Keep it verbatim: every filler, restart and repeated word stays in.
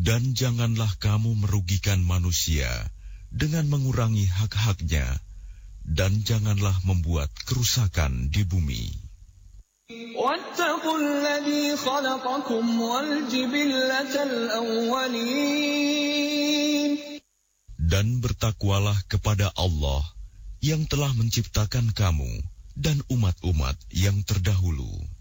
Dan janganlah kamu merugikan manusia dengan mengurangi hak-haknya, dan janganlah membuat kerusakan di bumi. وَاتَّقُوا الَّذِي خَلَقَكُمْ وَالْجِبِلَّةَ الْأَوَّلِينَ. Dan bertakwalah kepada Allah yang telah menciptakan kamu dan umat-umat yang terdahulu.